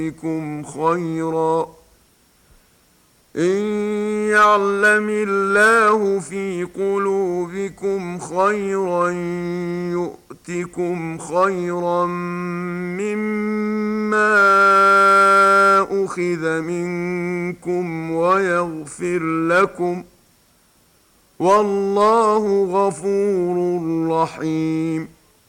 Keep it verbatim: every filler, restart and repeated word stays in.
بكم خيرا إن يعلم الله في قلوبكم خيرا يؤتكم خيرا مما أخذ منكم ويغفر لكم والله غفور رحيم.